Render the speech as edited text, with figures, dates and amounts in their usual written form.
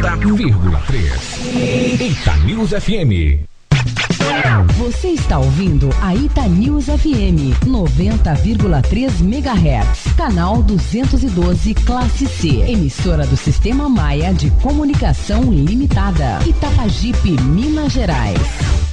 90,3. Ita News FM. Você está ouvindo a Ita News FM 90,3 MHz, canal 212, classe C, emissora do Sistema Maia de Comunicação Limitada, Itapajipe, Minas Gerais.